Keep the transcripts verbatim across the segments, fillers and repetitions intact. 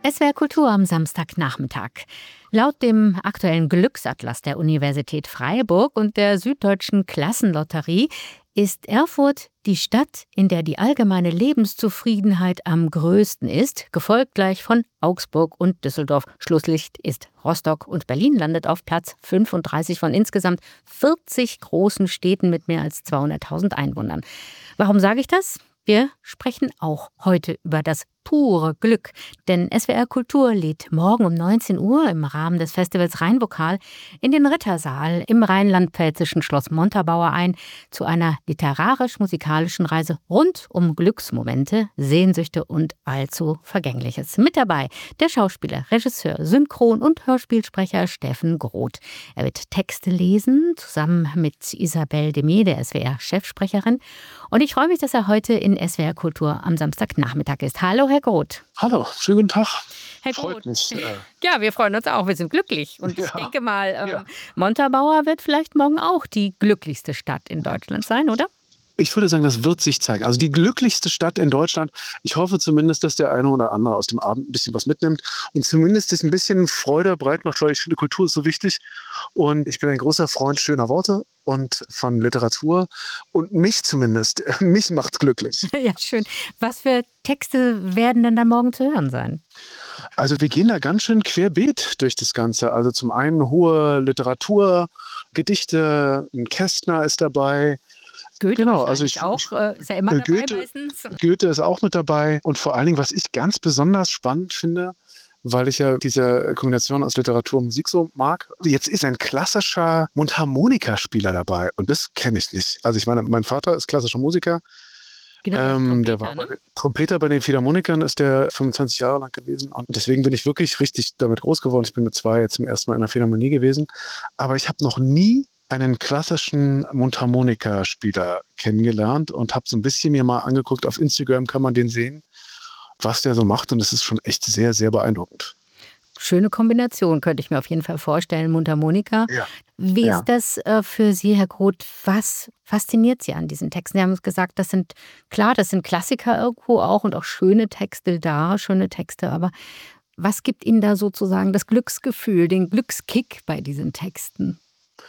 S W R Kultur am Samstagnachmittag. Laut dem aktuellen Glücksatlas der Universität Freiburg und der Süddeutschen Klassenlotterie ist Erfurt die Stadt, in der die allgemeine Lebenszufriedenheit am größten ist, gefolgt gleich von Augsburg und Düsseldorf. Schlusslicht ist Rostock und Berlin landet auf Platz fünfunddreißig von insgesamt vierzig großen Städten mit mehr als zweihunderttausend Einwohnern. Warum sage ich das? Wir sprechen auch heute über das pure Glück, denn S W R Kultur lädt morgen um neunzehn Uhr im Rahmen des Festivals Rheinvokal in den Rittersaal im rheinland-pfälzischen Schloss Montabaur ein zu einer literarisch-musikalischen Reise rund um Glücksmomente, Sehnsüchte und allzu Vergängliches. Mit dabei der Schauspieler, Regisseur, Synchron- und Hörspielsprecher Steffen Groth. Er wird Texte lesen, zusammen mit Isabelle Demier, der S W R-Chefsprecherin. Und ich freue mich, dass er heute in S W R Kultur am Samstagnachmittag ist. Hallo, Herr Groth. Hallo, schönen guten Tag. Herr Freut Groth. mich. Äh, Ja, wir freuen uns auch. Wir sind glücklich. Und ich Ja, denke mal, ähm, ja. Montabaur wird vielleicht morgen auch die glücklichste Stadt in Deutschland sein, oder? Ich würde sagen, das wird sich zeigen. Also die glücklichste Stadt in Deutschland. Ich hoffe zumindest, dass der eine oder andere aus dem Abend ein bisschen was mitnimmt und zumindest ist ein bisschen Freude breit macht, weil ich finde, Kultur ist so wichtig. Und ich bin ein großer Freund schöner Worte und von Literatur. Und mich zumindest, mich macht's glücklich. Ja, schön. Was für Texte werden denn dann morgen zu hören sein? Also wir gehen da ganz schön querbeet durch das Ganze. Also zum einen hohe Literatur, Gedichte, ein Kästner ist dabei. Goethe Genau, also wahrscheinlich ich, auch. ich Äh, ist ja immer äh, dabei Goethe, meistens. Goethe ist auch mit dabei. Und vor allen Dingen, was ich ganz besonders spannend finde, weil ich ja diese Kombination aus Literatur und Musik so mag. Jetzt ist ein klassischer Mundharmonikaspieler dabei und das kenne ich nicht. Also ich meine, mein Vater ist klassischer Musiker. Genau, Ähm, der Trompeter, war ne? Trompeter bei den Philharmonikern, ist der fünfundzwanzig Jahre lang gewesen. Und deswegen bin ich wirklich richtig damit groß geworden. Ich bin mit zwei jetzt zum ersten Mal in einer Philharmonie gewesen. Aber ich habe noch nie einen klassischen Mundharmonikaspieler kennengelernt und habe so ein bisschen mir mal angeguckt. Auf Instagram kann man den sehen, was der so macht. Und es ist schon echt sehr, sehr beeindruckend. Schöne Kombination, könnte ich mir auf jeden Fall vorstellen, Mundharmonika. Ja. Wie Ja. ist das äh, für Sie, Herr Groth? Was fasziniert Sie an diesen Texten? Sie haben gesagt, das sind, klar, das sind Klassiker irgendwo auch und auch schöne Texte da, schöne Texte, aber was gibt Ihnen da sozusagen das Glücksgefühl, den Glückskick bei diesen Texten?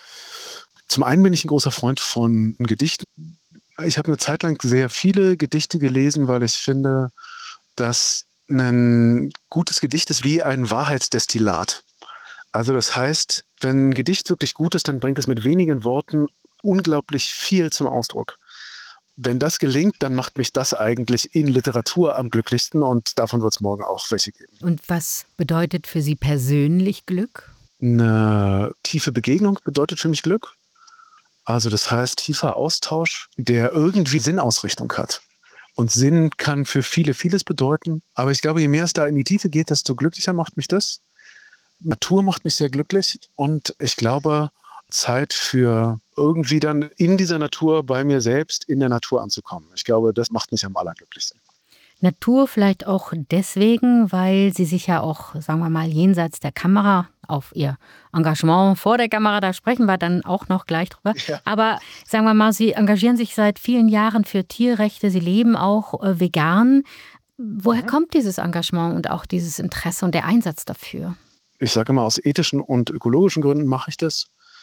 Zum einen bin ich ein großer Freund von Gedichten. Ich habe eine Zeit lang sehr viele Gedichte gelesen, weil ich finde, dass ein gutes Gedicht ist wie ein Wahrheitsdestillat. Also das heißt, wenn ein Gedicht wirklich gut ist, dann bringt es mit wenigen Worten unglaublich viel zum Ausdruck. Wenn das gelingt, dann macht mich das eigentlich in Literatur am glücklichsten und davon wird es morgen auch welche geben. Und was bedeutet für Sie persönlich Glück? Eine tiefe Begegnung bedeutet für mich Glück. Also das heißt tiefer Austausch, der irgendwie Sinnausrichtung hat. Und Sinn kann für viele vieles bedeuten. Aber ich glaube, je mehr es da in die Tiefe geht, desto glücklicher macht mich das. Natur macht mich sehr glücklich. Und ich glaube, Zeit für irgendwie dann in dieser Natur bei mir selbst in der Natur anzukommen. Ich glaube, das macht mich am allerglücklichsten. Natur vielleicht auch deswegen, weil Sie sich ja auch, sagen wir mal, jenseits der Kamera auf Ihr Engagement vor der Kamera, da sprechen wir dann auch noch gleich drüber. Ja. Aber sagen wir mal, Sie engagieren sich seit vielen Jahren für Tierrechte, Sie leben auch äh, vegan. Woher Mhm. kommt dieses Engagement und auch dieses Interesse und der Einsatz dafür? Ich sage immer, aus ethischen und ökologischen Gründen mache ich das.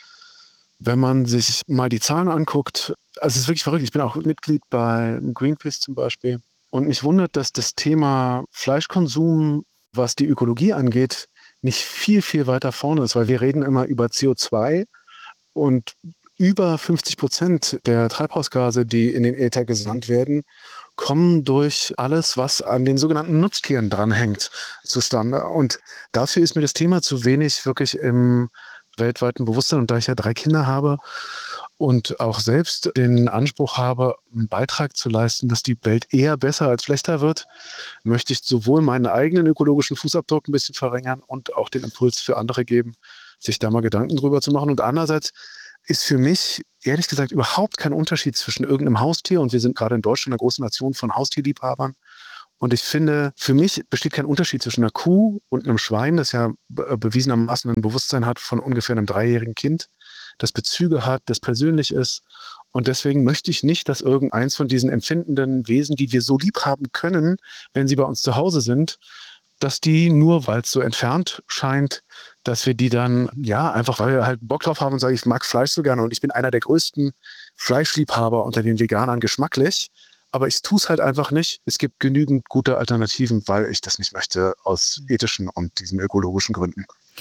Wenn man sich mal die Zahlen anguckt, also es ist wirklich verrückt. Ich bin auch Mitglied bei Greenpeace zum Beispiel. Und mich wundert, dass das Thema Fleischkonsum, was die Ökologie angeht, nicht viel, viel weiter vorne ist, weil wir reden immer über C O zwei und über fünfzig Prozent der Treibhausgase, die in den Äther gesandt werden, kommen durch alles, was an den sogenannten Nutztieren dranhängt, zustande. Und dafür ist mir das Thema zu wenig wirklich im weltweiten Bewusstsein. Und da ich ja drei Kinder habe und auch selbst den Anspruch habe, einen Beitrag zu leisten, dass die Welt eher besser als schlechter wird, möchte ich sowohl meinen eigenen ökologischen Fußabdruck ein bisschen verringern und auch den Impuls für andere geben, sich da mal Gedanken drüber zu machen. Und andererseits ist für mich ehrlich gesagt überhaupt kein Unterschied zwischen irgendeinem Haustier, und wir sind gerade in Deutschland eine große Nation von Haustierliebhabern. Und ich finde, für mich besteht kein Unterschied zwischen einer Kuh und einem Schwein, das ja be- bewiesenermaßen ein Bewusstsein hat von ungefähr einem dreijährigen Kind, das Bezüge hat, das persönlich ist. Und deswegen möchte ich nicht, dass irgendeins von diesen empfindenden Wesen, die wir so lieb haben können, wenn sie bei uns zu Hause sind, dass die nur, weil es so entfernt scheint, dass wir die dann, ja, einfach weil wir halt Bock drauf haben und sagen, ich mag Fleisch so gerne und ich bin einer der größten Fleischliebhaber unter den Veganern geschmacklich, aber ich tue es halt einfach nicht. Es gibt genügend gute Alternativen, weil ich das nicht möchte aus ethischen und diesen ökologischen Gründen.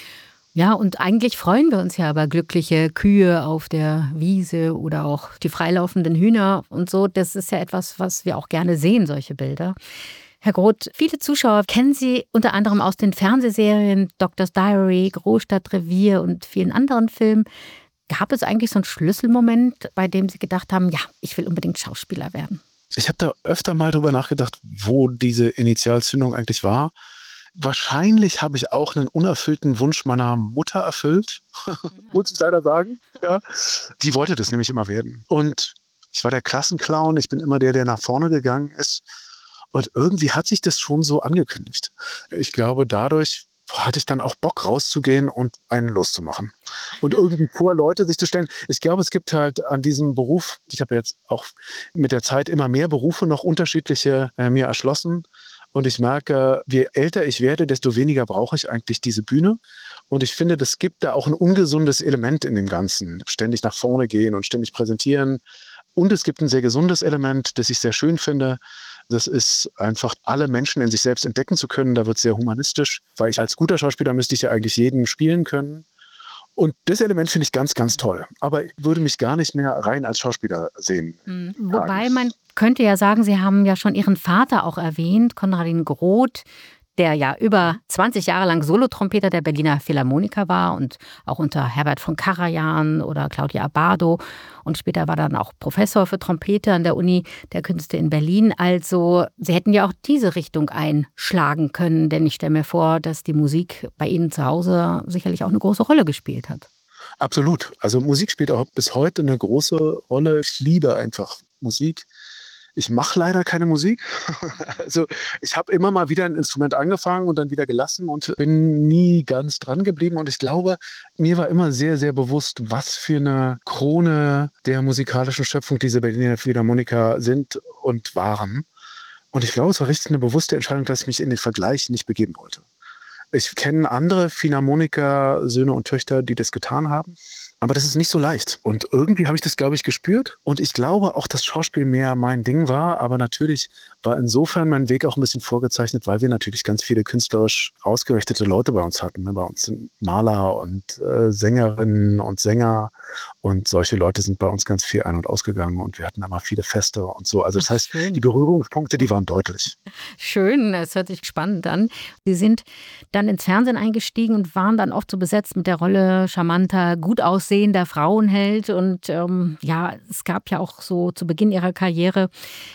Ja, und eigentlich freuen wir uns ja über glückliche Kühe auf der Wiese oder auch die freilaufenden Hühner und so. Das ist ja etwas, was wir auch gerne sehen, solche Bilder. Herr Groth, viele Zuschauer kennen Sie unter anderem aus den Fernsehserien Doctor's Diary, Großstadtrevier und vielen anderen Filmen. Gab es eigentlich so einen Schlüsselmoment, bei dem Sie gedacht haben, ja, ich will unbedingt Schauspieler werden? Ich habe da öfter mal drüber nachgedacht, wo diese Initialzündung eigentlich war. Wahrscheinlich habe ich auch einen unerfüllten Wunsch meiner Mutter erfüllt, muss ich leider sagen. Ja. Die wollte das nämlich immer werden. Und ich war der Klassenclown, ich bin immer der, der nach vorne gegangen ist. Und irgendwie hat sich das schon so angekündigt. Ich glaube, dadurch hatte ich dann auch Bock rauszugehen und einen loszumachen. Und irgendwie vor Leute sich zu stellen. Ich glaube, es gibt halt an diesem Beruf, ich habe jetzt auch mit der Zeit immer mehr Berufe noch unterschiedliche äh, mir erschlossen. Und ich merke, je älter ich werde, desto weniger brauche ich eigentlich diese Bühne. Und ich finde, das gibt da auch ein ungesundes Element in dem Ganzen. Ständig nach vorne gehen und ständig präsentieren. Und es gibt ein sehr gesundes Element, das ich sehr schön finde. Das ist einfach, alle Menschen in sich selbst entdecken zu können. Da wird es sehr humanistisch, weil ich als guter Schauspieler müsste ich ja eigentlich jeden spielen können. Und das Element finde ich ganz, ganz toll. Aber ich würde mich gar nicht mehr rein als Schauspieler sehen. Mhm. Wobei man könnte ja sagen, Sie haben ja schon Ihren Vater auch erwähnt, Konradin Groth, der ja über zwanzig Jahre lang Solotrompeter der Berliner Philharmoniker war und auch unter Herbert von Karajan oder Claudia Abbado. Und später war dann auch Professor für Trompete an der Uni der Künste in Berlin. Also Sie hätten ja auch diese Richtung einschlagen können, denn ich stelle mir vor, dass die Musik bei Ihnen zu Hause sicherlich auch eine große Rolle gespielt hat. Absolut. Also Musik spielt auch bis heute eine große Rolle. Ich liebe einfach Musik. Ich mache leider keine Musik. Also ich habe immer mal wieder ein Instrument angefangen und dann wieder gelassen und bin nie ganz dran geblieben. Und ich glaube, mir war immer sehr, sehr bewusst, was für eine Krone der musikalischen Schöpfung diese Berliner Philharmoniker sind und waren. Und ich glaube, es war richtig eine bewusste Entscheidung, dass ich mich in den Vergleich nicht begeben wollte. Ich kenne andere Philharmoniker, Söhne und Töchter, die das getan haben. Aber das ist nicht so leicht. Und irgendwie habe ich das, glaube ich, gespürt. Und ich glaube auch, dass Schauspiel mehr mein Ding war. Aber natürlich war insofern mein Weg auch ein bisschen vorgezeichnet, weil wir natürlich ganz viele künstlerisch ausgerichtete Leute bei uns hatten. Bei uns sind Maler und äh, Sängerinnen und Sänger. Und solche Leute sind bei uns ganz viel ein- und ausgegangen. Und wir hatten immer viele Feste und so. Also das heißt, Schön. Die Berührungspunkte, die waren deutlich. Schön, das hört sich spannend an. Sie sind dann ins Fernsehen eingestiegen und waren dann oft so besetzt mit der Rolle charmanter, gut aussehender Frauenheld. Und ähm, ja, es gab ja auch so zu Beginn ihrer Karriere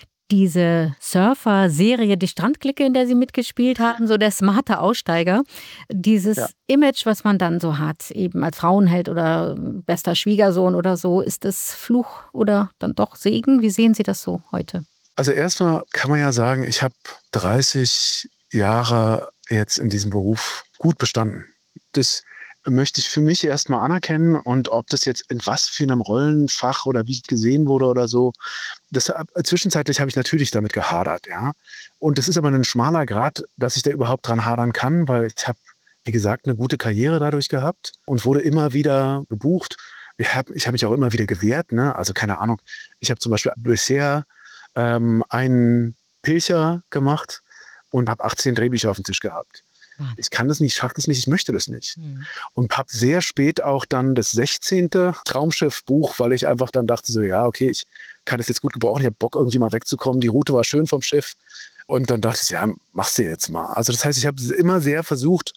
diese Surfer-Serie Die Strandklicke, in der Sie mitgespielt haben, so der smarte Aussteiger. Dieses Ja. Image, was man dann so hat, eben als Frauenheld oder bester Schwiegersohn oder so, ist das Fluch oder dann doch Segen? Wie sehen Sie das so heute? Also erstmal kann man ja sagen, ich habe dreißig Jahre jetzt in diesem Beruf gut bestanden. Das möchte ich für mich erstmal anerkennen, und ob das jetzt in was für einem Rollenfach oder wie ich gesehen wurde oder so, das, zwischenzeitlich habe ich natürlich damit gehadert, ja. Und das ist aber ein schmaler Grat, dass ich da überhaupt dran hadern kann, weil ich habe, wie gesagt, eine gute Karriere dadurch gehabt und wurde immer wieder gebucht. Ich habe ich hab mich auch immer wieder gewehrt, ne? Also keine Ahnung, ich habe zum Beispiel bisher ähm, einen Pilcher gemacht und habe achtzehn Drehbücher auf dem Tisch gehabt. Ich kann das nicht, schaffe das nicht, ich möchte das nicht. Mhm. Und habe sehr spät auch dann das sechzehnte Traumschiff-Buch, weil ich einfach dann dachte so, ja, okay, ich kann das jetzt gut gebrauchen, ich habe Bock irgendwie mal wegzukommen, die Route war schön vom Schiff. Und dann dachte ich, ja, mach's dir jetzt mal. Also das heißt, ich habe immer sehr versucht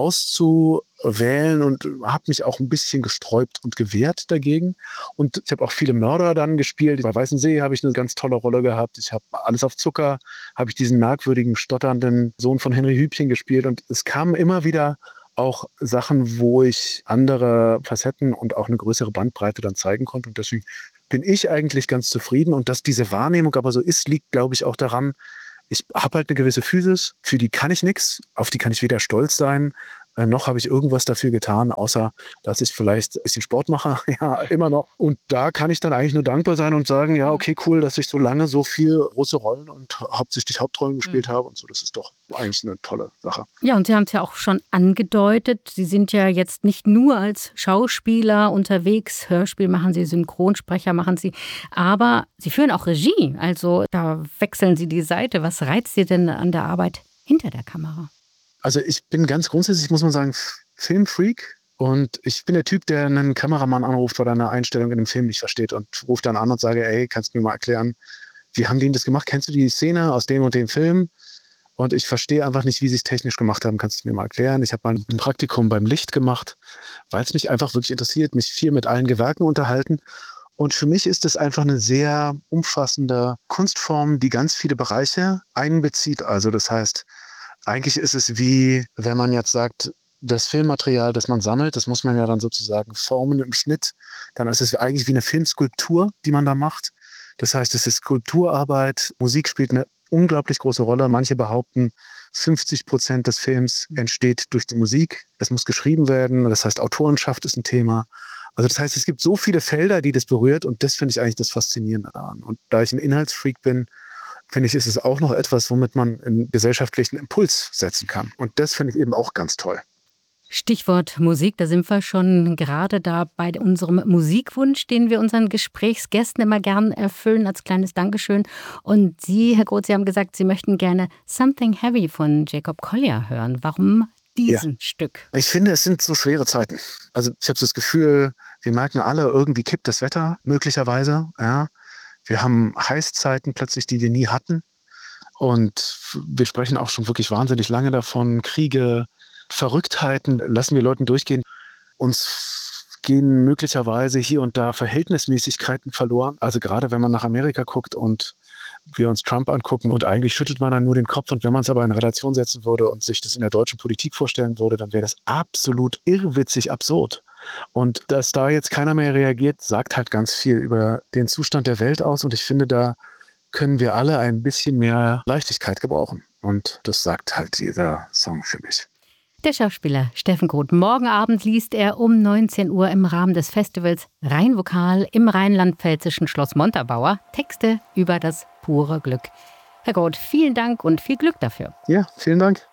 auszuwählen und habe mich auch ein bisschen gesträubt und gewehrt dagegen. Und ich habe auch viele Mörder dann gespielt. Bei Weißensee habe ich eine ganz tolle Rolle gehabt. Ich habe Alles auf Zucker, habe ich diesen merkwürdigen, stotternden Sohn von Henry Hübchen gespielt. Und es kamen immer wieder auch Sachen, wo ich andere Facetten und auch eine größere Bandbreite dann zeigen konnte. Und deswegen bin ich eigentlich ganz zufrieden. Und dass diese Wahrnehmung aber so ist, liegt, glaube ich, auch daran, ich habe halt eine gewisse Physis, für die kann ich nichts, auf die kann ich weder stolz sein, Äh, noch habe ich irgendwas dafür getan, außer dass ich vielleicht ein bisschen Sport mache. Ja, immer noch. Und da kann ich dann eigentlich nur dankbar sein und sagen, ja, okay, cool, dass ich so lange so viel große Rollen und hauptsächlich Hauptrollen gespielt mhm. habe und so. Das ist doch eigentlich eine tolle Sache. Ja, und Sie haben es ja auch schon angedeutet. Sie sind ja jetzt nicht nur als Schauspieler unterwegs. Hörspiel machen Sie, Synchronsprecher machen Sie. Aber Sie führen auch Regie. Also da wechseln Sie die Seite. Was reizt Sie denn an der Arbeit hinter der Kamera? Also ich bin ganz grundsätzlich, muss man sagen, Filmfreak. Und ich bin der Typ, der einen Kameramann anruft, weil er eine Einstellung in einem Film nicht versteht und ruft dann an und sage, ey, kannst du mir mal erklären, wie haben die das gemacht? Kennst du die Szene aus dem und dem Film? Und ich verstehe einfach nicht, wie sie es technisch gemacht haben. Kannst du mir mal erklären? Ich habe mal ein Praktikum beim Licht gemacht, weil es mich einfach wirklich interessiert, mich viel mit allen Gewerken unterhalten. Und für mich ist es einfach eine sehr umfassende Kunstform, die ganz viele Bereiche einbezieht. Also das heißt, eigentlich ist es wie, wenn man jetzt sagt, das Filmmaterial, das man sammelt, das muss man ja dann sozusagen formen im Schnitt. Dann ist es eigentlich wie eine Filmskulptur, die man da macht. Das heißt, es ist Skulpturarbeit. Musik spielt eine unglaublich große Rolle. Manche behaupten, fünfzig Prozent des Films entsteht durch die Musik. Es muss geschrieben werden. Das heißt, Autorenschaft ist ein Thema. Also das heißt, es gibt so viele Felder, die das berührt. Und das finde ich eigentlich das Faszinierende daran. Und da ich ein Inhaltsfreak bin, finde ich, ist es auch noch etwas, womit man einen gesellschaftlichen Impuls setzen kann. Und das finde ich eben auch ganz toll. Stichwort Musik, da sind wir schon gerade da bei unserem Musikwunsch, den wir unseren Gesprächsgästen immer gern erfüllen, als kleines Dankeschön. Und Sie, Herr Groth, Sie haben gesagt, Sie möchten gerne Something Heavy von Jacob Collier hören. Warum diesen ja. Stück? Ich finde, es sind so schwere Zeiten. Also ich habe so das Gefühl, wir merken alle, irgendwie kippt das Wetter möglicherweise. Ja. Wir haben Heißzeiten plötzlich, die wir nie hatten. Und wir sprechen auch schon wirklich wahnsinnig lange davon, Kriege, Verrücktheiten lassen wir Leuten durchgehen. Uns gehen möglicherweise hier und da Verhältnismäßigkeiten verloren. Also gerade wenn man nach Amerika guckt und wir uns Trump angucken und eigentlich schüttelt man dann nur den Kopf. Und wenn man es aber in Relation setzen würde und sich das in der deutschen Politik vorstellen würde, dann wäre das absolut irrwitzig absurd. Und dass da jetzt keiner mehr reagiert, sagt halt ganz viel über den Zustand der Welt aus. Und ich finde, da können wir alle ein bisschen mehr Leichtigkeit gebrauchen. Und das sagt halt dieser Song für mich. Der Schauspieler Steffen Groth. Morgen Abend liest er um neunzehn Uhr im Rahmen des Festivals Rheinvokal im rheinland-pfälzischen Schloss Montabaur Texte über das pure Glück. Herr Groth, vielen Dank und viel Glück dafür. Ja, vielen Dank.